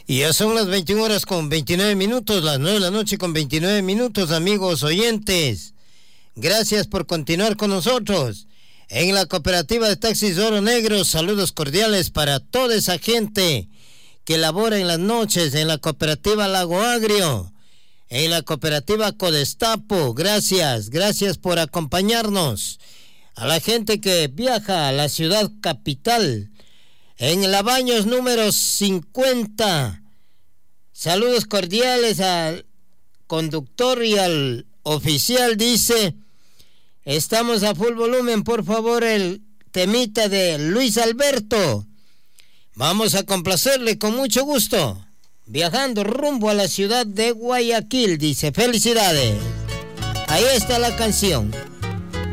Y ya son las 21 horas con 29 minutos, las 9 de la noche con 29 minutos, amigos oyentes. Gracias por continuar con nosotros. En la cooperativa de taxis Oro Negro, saludos cordiales para toda esa gente que labora en las noches en la cooperativa Lago Agrio, en la cooperativa Codestapo. Gracias por acompañarnos. A la gente que viaja a la ciudad capital, en la Baños número 50. Saludos cordiales al conductor y al oficial. Dice: estamos a full volumen, por favor, el temita de Luis Alberto. Vamos a complacerle con mucho gusto. Viajando rumbo a la ciudad de Guayaquil, dice. Felicidades. Ahí está la canción.